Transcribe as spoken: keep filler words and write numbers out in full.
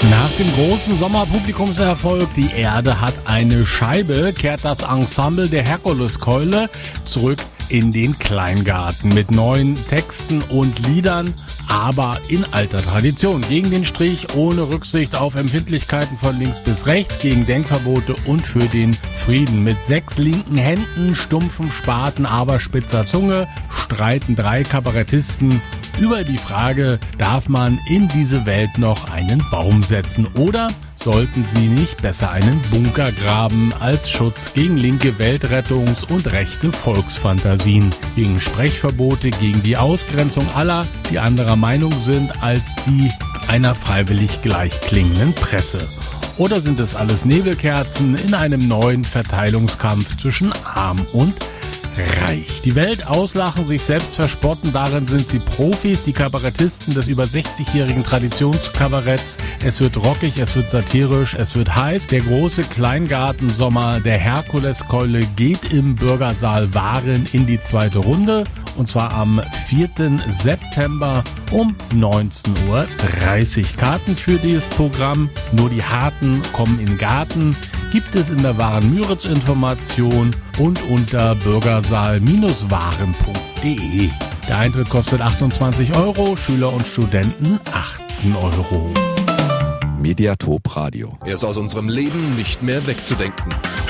Nach dem großen Sommerpublikumserfolg Die Erde hat eine Scheibe kehrt das Ensemble der Herkuleskeule zurück in den Kleingarten mit neuen Texten und Liedern, aber in alter Tradition. Gegen den Strich, ohne Rücksicht auf Empfindlichkeiten von links bis rechts, gegen Denkverbote und für den Frieden. Mit sechs linken Händen, stumpfem Spaten, aber spitzer Zunge streiten drei Kabarettisten über die Frage, darf man in diese Welt noch einen Baum setzen oder sollten sie nicht besser einen Bunker graben als Schutz gegen linke Weltrettungs- und rechte Volksfantasien, gegen Sprechverbote, gegen die Ausgrenzung aller, die anderer Meinung sind als die einer freiwillig gleichklingenden Presse? Oder sind es alles Nebelkerzen in einem neuen Verteilungskampf zwischen Arm und Reich? Die Welt auslachen, sich selbst verspotten, darin sind sie Profis, die Kabarettisten des über sechzigjährigen Traditionskabaretts. Es wird rockig, es wird satirisch, es wird heiß. Der große Kleingartensommer der Herkuleskeule geht im Bürgersaal Wahren in die zweite Runde. Und zwar am vierten September um neunzehn Uhr dreißig. Karten für dieses Programm, nur die Harten kommen in den Garten, gibt es in der Waren-Müritz-Information und unter bürgersaal Bindestrich waren punkt de. Der Eintritt kostet achtundzwanzig Euro, Schüler und Studenten achtzehn Euro. Mediatop Radio. Er ist aus unserem Leben nicht mehr wegzudenken.